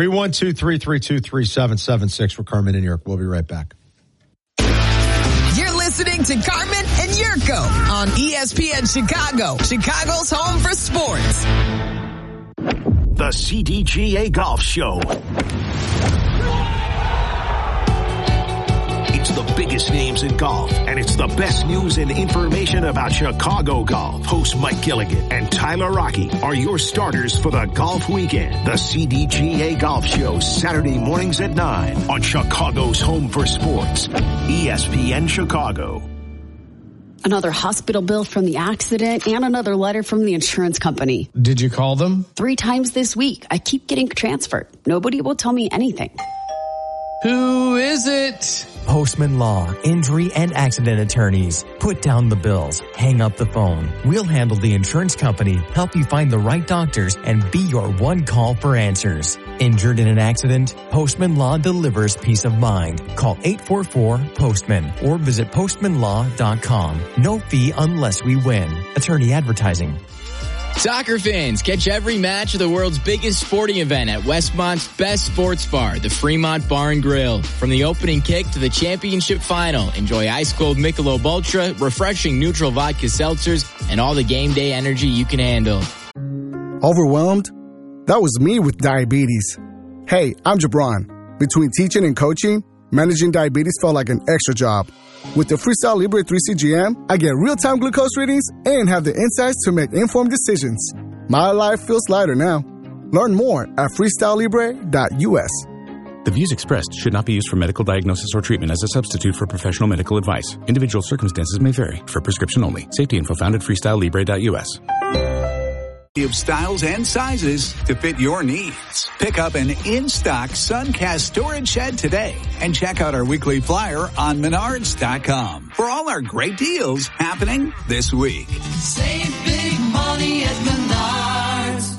312-332-3776 for Carmen and Yerk. We'll be right back. You're listening to Carmen and Yurko on ESPN Chicago, Chicago's home for sports. The CDGA Golf Show. It's the biggest names in golf, and it's the best news and information about Chicago golf. Host Mike Gilligan and Tyler Rocky are your starters for the golf weekend. The CDGA Golf Show, Saturday mornings at 9 on Chicago's home for sports, ESPN Chicago. Another hospital bill from the accident and another letter from the insurance company. Did you call them? 3 times this week. I keep getting transferred. Nobody will tell me anything. Who is it? Postman Law, injury and accident attorneys. Put down the bills. Hang up the phone. We'll handle the insurance company, help you find the right doctors, and be your one call for answers. Injured in an accident? Postman Law delivers peace of mind. Call 844-POSTMAN or visit postmanlaw.com. No fee unless we win. Attorney advertising. Soccer fans, catch every match of the world's biggest sporting event at Westmont's best sports bar, the Fremont Bar and Grill. From the opening kick to the championship final, enjoy ice-cold Michelob Ultra, refreshing neutral vodka seltzers, and all the game day energy you can handle. Overwhelmed? That was me with diabetes. Hey, I'm Jabron. Between teaching and coaching, managing diabetes felt like an extra job. With the Freestyle Libre 3 CGM, I get real-time glucose readings and have the insights to make informed decisions. My life feels lighter now. Learn more at freestylelibre.us. The views expressed should not be used for medical diagnosis or treatment as a substitute for professional medical advice. Individual circumstances may vary. For prescription only. Safety info found at freestylelibre.us. Of styles and sizes to fit your needs. Pick up an in-stock Suncast storage shed today and check out our weekly flyer on Menards.com for all our great deals happening this week. Save big money at Menards.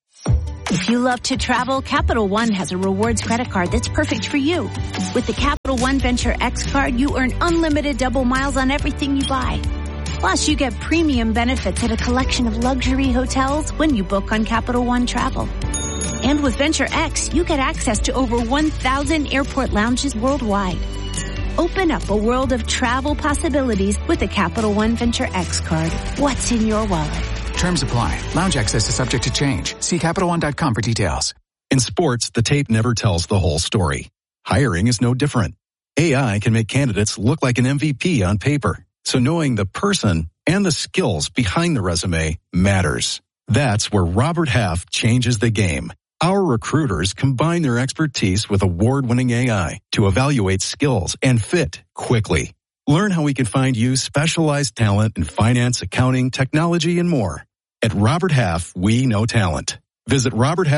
If you love to travel, Capital One has a rewards credit card that's perfect for you. With the Capital One Venture X card, you earn unlimited double miles on everything you buy. Plus, you get premium benefits at a collection of luxury hotels when you book on Capital One Travel. And with Venture X, you get access to over 1,000 airport lounges worldwide. Open up a world of travel possibilities with the Capital One Venture X card. What's in your wallet? Terms apply. Lounge access is subject to change. See CapitalOne.com for details. In sports, the tape never tells the whole story. Hiring is no different. AI can make candidates look like an MVP on paper. So knowing the person and the skills behind the resume matters. That's where Robert Half changes the game. Our recruiters combine their expertise with award-winning AI to evaluate skills and fit quickly. Learn how we can find you specialized talent in finance, accounting, technology, and more. At Robert Half, we know talent. Visit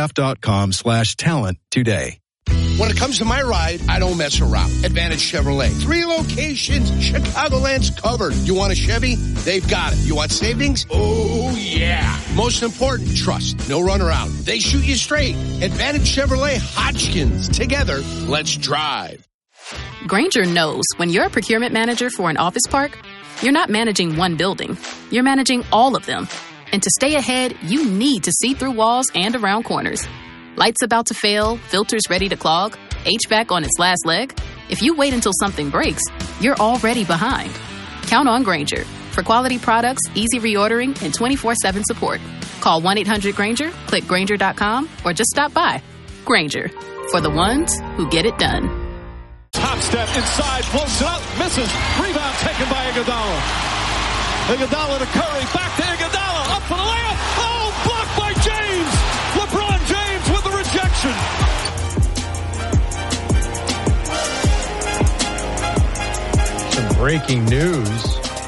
roberthalf.com/talent today. When it comes to my ride, I don't mess around. Advantage Chevrolet. 3 locations, Chicagoland's covered. You want a Chevy? They've got it. You want savings? Oh, yeah. Most important, trust. No runaround. They shoot you straight. Advantage Chevrolet Hodgkins. Together, let's drive. Grainger knows when you're a procurement manager for an office park, you're not managing one building. You're managing all of them. And to stay ahead, you need to see through walls and around corners. Lights about to fail, filters ready to clog, HVAC on its last leg. If you wait until something breaks, you're already behind. Count on Grainger for quality products, easy reordering, and 24/7 support. Call 1-800-GRAINGER, click Grainger.com, or just stop by. Grainger, for the ones who get it done. Top step inside, floats it up, misses. Rebound taken by Iguodala. Iguodala to Curry, back to Iguodala, up for the layup. Oh, blocked by James. LeBron James with the rejection. Some breaking news.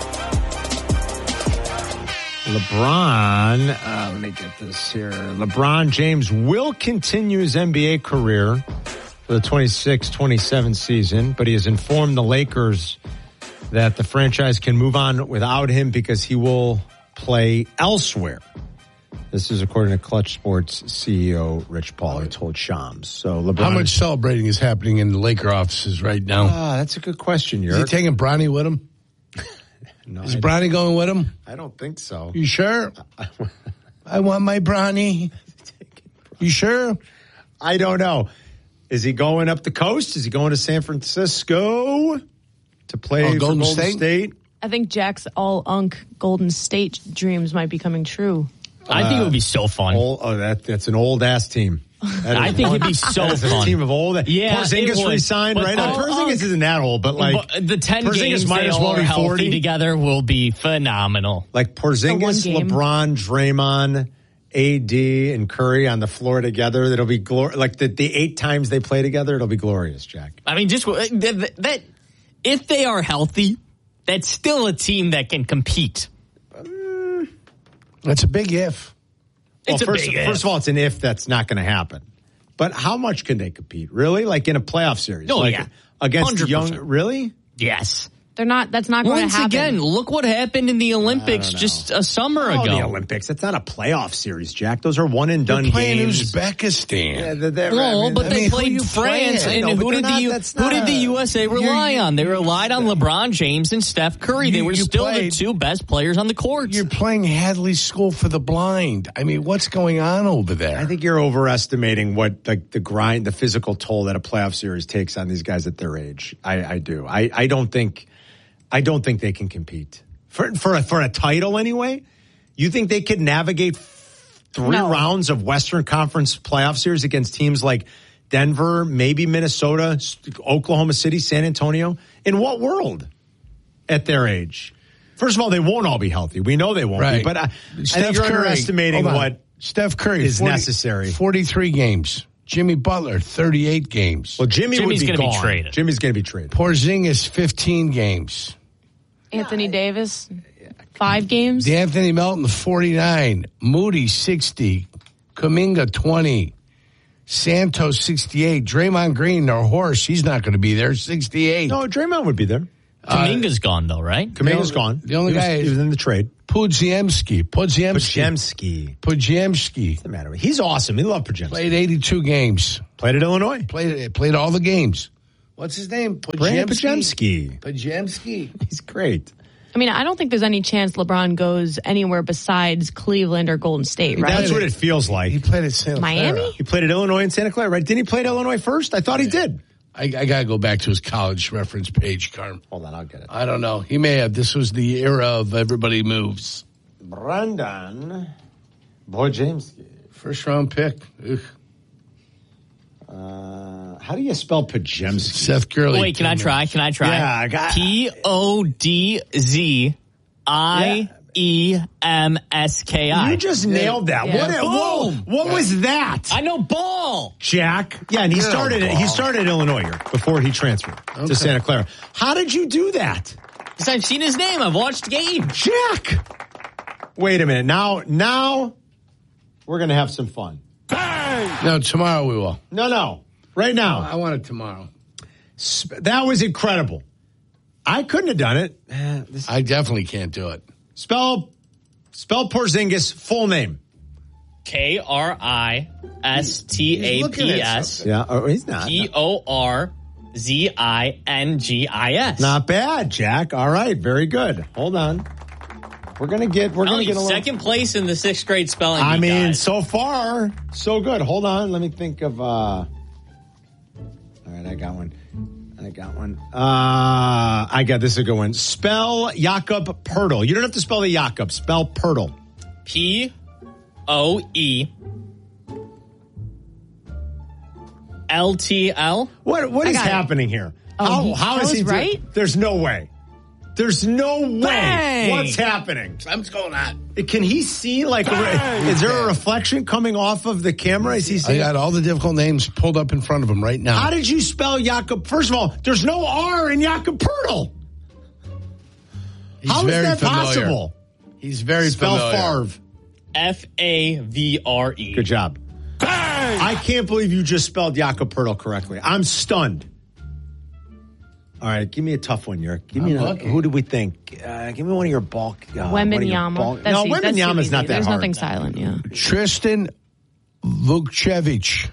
LeBron, let me get this here. LeBron James will continue his NBA career for the 26-27 season, but he has informed the Lakers that the franchise can move on without him because he will play elsewhere. This is according to Clutch Sports CEO Rich Paul, who told Shams. So LeBron, how much celebrating is happening in the Laker offices right now? That's a good question, Yerk. Is he taking Bronny with him? No, is Bronny going with him? I don't think so. You sure? I want my Bronny. You sure? I don't know. Is he going up the coast? Is he going to San Francisco to play for Golden State? I think Jack's all-unk Golden State dreams might be coming true. I think it would be so fun. That's an old-ass team. I think it'd be so fun. A team of old. Yeah, Porzingis re-signed, right? Porzingis isn't that old, but like the 10 Porzingis games might they as well all be are 40 healthy together will be phenomenal. Like Porzingis, LeBron, Draymond, AD, and Curry on the floor together. That'll be like the 8 times they play together. It'll be glorious, Jack. I mean, just that if they are healthy, that's still a team that can compete. That's a big if. First of all, it's an if that's not going to happen. But how much can they compete? Really? Like in a playoff series? Oh, like yeah. Against 100%. young, really? Yes. That's not going to happen. Once again, look what happened in the Olympics just a summer ago. The Olympics. That's not a playoff series, Jack. Those are one and done They're playing games. Uzbekistan. But they played France, and who did the USA rely on? They relied on LeBron James and Steph Curry. They were still the 2 best players on the court. You're playing Hadley School for the Blind. I mean, what's going on over there? I think you're overestimating what the grind, the physical toll that a playoff series takes on these guys at their age. I do. I don't think they can compete for a title anyway. You think they could navigate 3 rounds of Western Conference playoff series against teams like Denver, maybe Minnesota, Oklahoma City, San Antonio. In what world at their age? First of all, they won't all be healthy. We know they won't be, but I think you're underestimating what Steph Curry is necessary. 43 games. Jimmy Butler, 38 games. Well, Jimmy's going to be traded. Jimmy's going to be traded. Porzingis, 15 games. Anthony Davis, 5 games. D'Anthony Melton, 49. Moody, 60. Kuminga, 20. Santos, 68. Draymond Green, our horse, he's not going to be there, 68. No, Draymond would be there. Kuminga's gone, though, right? Kuminga's gone. The only guy he was in the trade. Pudziemski. What's Pudziemski. the matter with him? He's awesome. He loved Pudziemski. Played 82 games. Played at Illinois. Played all the games. What's his name? Pudziemski. Pudziemski. He's great. I mean, I don't think there's any chance LeBron goes anywhere besides Cleveland or Golden State, right? That's what it feels like. He played at Santa Clara. Miami? He played at Illinois and Santa Clara, right? Didn't he play at Illinois first? I thought he did. I got to go back to his college reference page, Carm. Hold on, I'll get it. I don't know. He may have. This was the era of everybody moves. Brandon Pudziemski. First round pick. Ugh. How do you spell Pudziemski? Seth Gurley. Wait, can I try? Yeah, I got Podzimski. You just nailed that. Yeah. What was that? I know ball. Jack. Yeah, and he started in Illinois here before he transferred to Santa Clara. How did you do that? Because I've seen his name. I've watched games. Jack. Wait a minute. Now we're going to have some fun. Bang! No, tomorrow we will. No. Right now. I want it tomorrow. That was incredible. I couldn't have done it. I definitely can't do it. Spell Porzingis' full name. Kristaps. Yeah, oh, he's not. Porzingis. Not bad, Jack. All right, very good. Hold on. We're gonna get a little second place in the 6th grade spelling. I mean, guys. so far, so good. Hold on, let me think of. All right, I got one. I got this is a good one. Spell Jakob Poeltl. You don't have to spell the Jakob. Spell Poeltl. Poeltl. What is happening here? How is he right? There's no way. There's no way. Bang! What's happening? Something's going on. Can he see? Is there a reflection coming off of the camera? Is he seeing? I got all the difficult names pulled up in front of him right now. How did you spell Jakob? First of all, there's no R in Jakob Poeltl. How is that possible? He's very spell familiar. Favre. Favre. Good job. Bang! I can't believe you just spelled Jakob Poeltl correctly. I'm stunned. All right, give me a tough one, Yerk. Give me who do we think? Give me one of your bulk. Wembanyama. No, Wembanyama's not that There's hard. nothing silent, yeah. Tristan Vukcevic.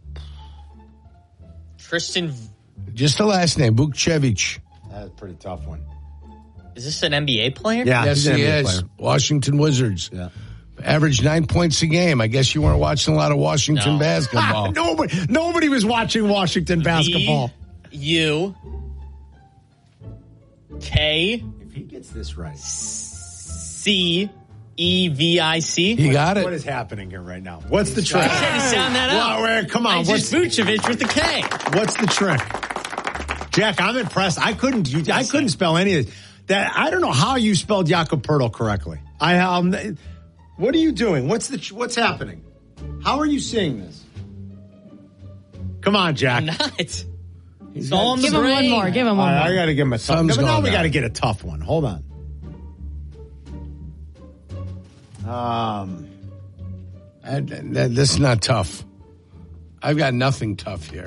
Just the last name, Vukcevic. That's a pretty tough one. Is this an NBA player? Yeah, yes, he is. Player. Washington Wizards. Yeah. Averaged 9 points a game. I guess you weren't watching a lot of Washington basketball. Nobody was watching Washington basketball. VUK. If he gets this right. CEVIC. He got it. What is happening here right now? What's the trick? I tried to sound that out. Well, come on. What's Vucevic with the K? What's the trick? Jack, I'm impressed. I couldn't spell any of this. I don't know how you spelled Jakob Poeltl correctly. What are you doing? What's happening? How are you seeing this? Come on, Jack. I'm not. Give him one more. Give him one more. I got to give him a tough one. But now we got to get a tough one. Hold on. This is not tough. I've got nothing tough here.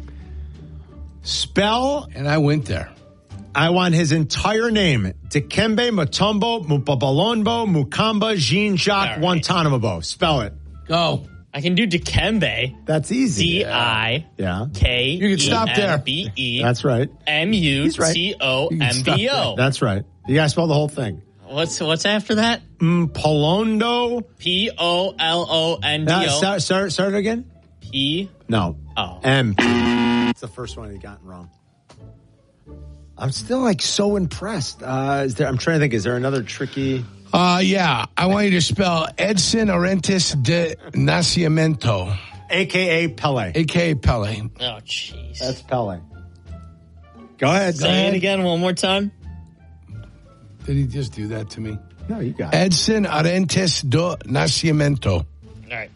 Spell. And I went there. I want his entire name. Dikembe Mutombo Mubabalonbo Mukamba Jean-Jacques Guantanamo. Spell it. Go. I can do Dikembe. That's easy. D-I-K-E-M-B-E. You can stop there. That's right. M-U-T-O-M-B-O. That's right. You got to spell the whole thing. What's after that? Polondo. P-O-L-O-N-D-O. Start it again. P. No. Oh. M. It's the first one you gotten wrong. I'm still so impressed. I'm trying to think. Is there another tricky? Yeah. I want you to spell Edson Orentis de Nascimento. A.K.A. Pele. A.K.A. Pele. Oh, jeez. That's Pele. Go ahead. Say it again one more time. Did he just do that to me? No, you got it. Edson Arantes do Nascimento. All right.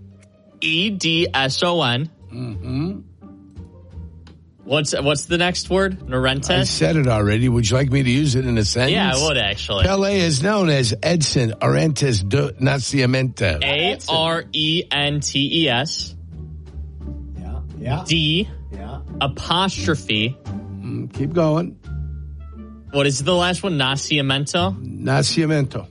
Edson. Mm-hmm. What's the next word? Norentes? I said it already. Would you like me to use it in a sentence? Yeah, I would actually. Pele is known as Edson Arantes do Nascimento. Arentes. Yeah. D. Yeah. Apostrophe. Keep going. What is the last one? Nascimento? Nascimento.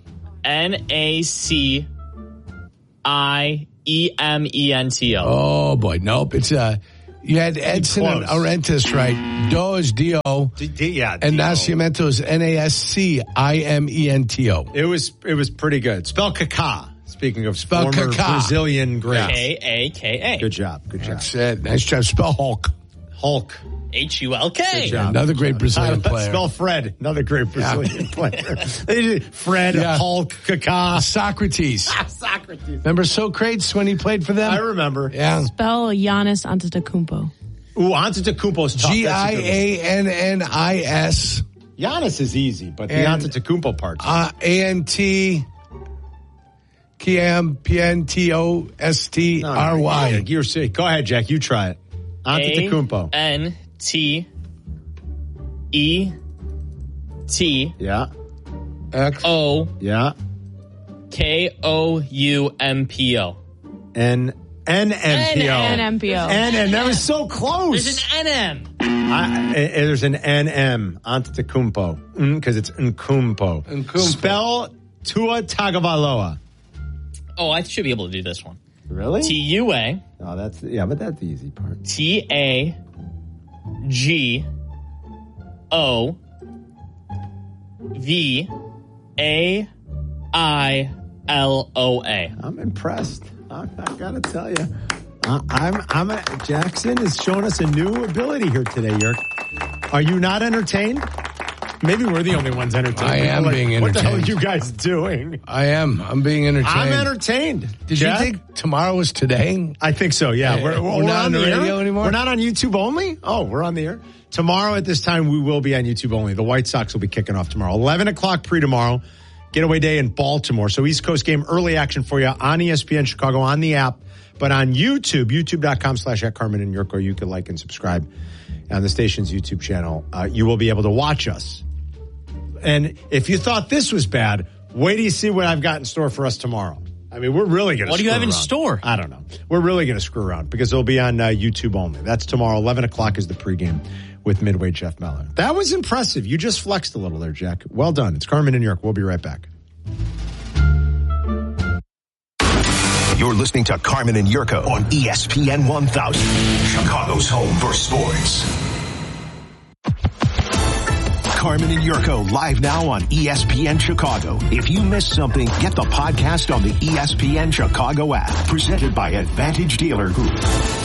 Nacimento. Oh, boy. Nope. It's you had Edson and Arantes right. Do is D-O. Yeah. And Nascimento is Nascimento. It was pretty good. Spell Kaká. Speaking of Spell former Kaká. Brazilian great. K-A-K-A. Good job. That's it. Nice job. Spell Hulk. H-U-L-K. Good job. Another great Brazilian player. Spell Fred. Another great Brazilian player. Fred, Hulk, Kaká. Socrates. Socrates. Remember Socrates when he played for them? I remember. Yeah. Spell Giannis Antetokounmpo. Ooh, Antetokounmpo's tough. Giannis. Giannis is easy, but the Antetokounmpo part. Antetokoustry. You're sick. Go ahead, Jack. You try it. Antetokounmpo. A-N-T-E-T. Yeah. O. Yeah. K-O-U-M-P-O. N-M-P-O. NMPO. N-M. That was so close. There's an N-M. There's an N-M. Antetokounmpo. Because it's Nkumpo. Spell Tua Tagovailoa. Oh, I should be able to do this one. Really? T-U-A. Oh, but that's the easy part. T-A-G-O-V-A-I-L-O-A. I'm impressed. I gotta tell you. Jackson is showing us a new ability here today, Yerk. Are you not entertained? Maybe we're the only ones entertained. I am being entertained. What the hell are you guys doing? I am. I'm being entertained. I'm entertained. Did you think tomorrow was today? I think so, yeah. We're not on the radio anymore? We're not on YouTube only? Oh, we're on the air. Tomorrow at this time, we will be on YouTube only. The White Sox will be kicking off tomorrow. 11 o'clock pre-tomorrow. Getaway day in Baltimore. So East Coast game, early action for you on ESPN Chicago, on the app. But on YouTube, youtube.com/@Carmen and Yurko, you can like and subscribe on the station's YouTube channel. You will be able to watch us. And if you thought this was bad, wait till you see what I've got in store for us tomorrow. I mean, we're really going to What do you have in store? I don't know. We're really going to screw around because it'll be on YouTube only. That's tomorrow. 11 o'clock is the pregame with Midway Jeff Meller. That was impressive. You just flexed a little there, Jack. Well done. It's Carmen and York. We'll be right back. You're listening to Carmen and Yurko on ESPN 1000, Chicago's home for sports. Carmen and Yurko live now on ESPN Chicago. If you missed something, get the podcast on the ESPN Chicago app. Presented by Advantage Dealer Group.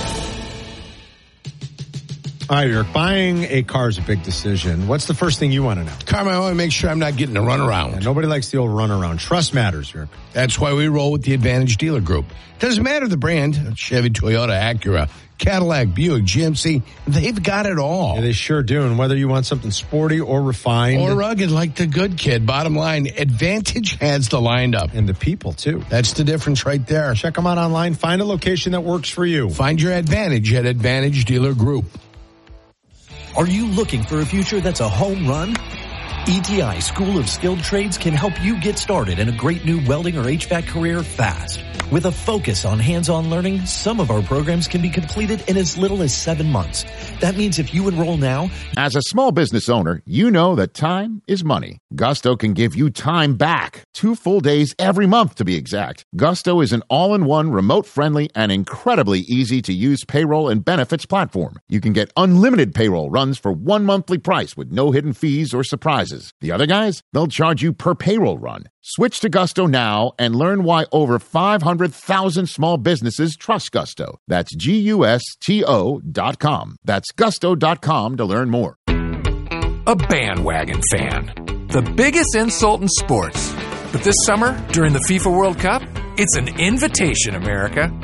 All right, Eric, buying a car is a big decision. What's the first thing you want to know? Carmen, I want to make sure I'm not getting a runaround. Yeah, nobody likes the old runaround. Trust matters, Eric. That's why we roll with the Advantage Dealer Group. Doesn't matter the brand, Chevy, Toyota, Acura, Cadillac, Buick, GMC, they've got it all. Yeah, they sure do. And whether you want something sporty or refined. Or rugged like the good kid, bottom line, Advantage has the lineup. And the people, too. That's the difference right there. Check them out online. Find a location that works for you. Find your Advantage at Advantage Dealer Group. Are you looking for a future that's a home run? ETI School of Skilled Trades can help you get started in a great new welding or HVAC career fast. With a focus on hands-on learning, some of our programs can be completed in as little as 7 months. That means if you enroll now... As a small business owner, you know that time is money. Gusto can give you time back. 2 full days every month, to be exact. Gusto is an all-in-one, remote-friendly, and incredibly easy-to-use payroll and benefits platform. You can get unlimited payroll runs for 1 monthly price with no hidden fees or surprises. The other guys, they'll charge you per payroll run. Switch to Gusto now and learn why over 500,000 small businesses trust Gusto. That's GUSTO.com. That's gusto.com to learn more. A bandwagon fan. The biggest insult in sports. But this summer, during the FIFA World Cup, it's an invitation, America.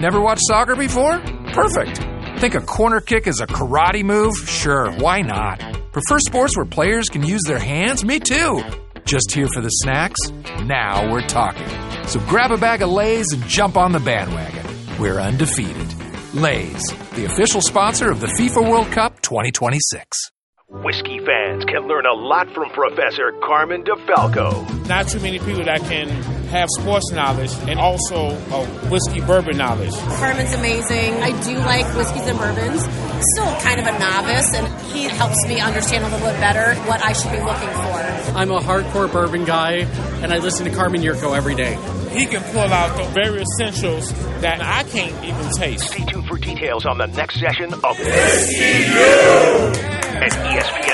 Never watched soccer before? Perfect. Think a corner kick is a karate move? Sure, why not? Prefer sports where players can use their hands? Me too. Just here for the snacks? Now we're talking. So grab a bag of Lay's and jump on the bandwagon. We're undefeated. Lay's, the official sponsor of the FIFA World Cup 2026. Whiskey fans can learn a lot from Professor Carmen DeFalco. Not too many people that can have sports knowledge and also whiskey bourbon knowledge. Carmen's amazing. I do like whiskeys and bourbons. Still kind of a novice, and he helps me understand a little bit better what I should be looking for. I'm a hardcore bourbon guy, and I listen to Carmen Yurko every day. He can pull out the very essentials that I can't even taste. Stay tuned for details on the next session of Whiskey U! An ESPN